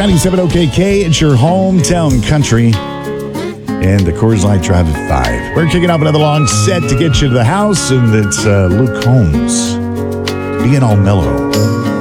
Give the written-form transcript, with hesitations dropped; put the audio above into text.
97 OKK, it's your hometown country. And the Coors Light Drive at 5. We're kicking off another long set to get you to the house, and it's Luke Combs being all mellow.